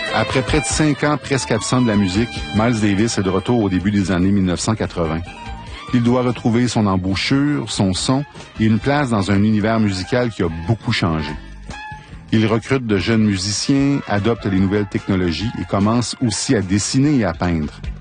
Après près de 5 ans presque absent de la musique, Miles Davis est de retour au début des années 1980. Il doit retrouver son embouchure, son son et une place dans un univers musical qui a beaucoup changé. Il recrute de jeunes musiciens, adopte les nouvelles technologies et commence aussi à dessiner et à peindre.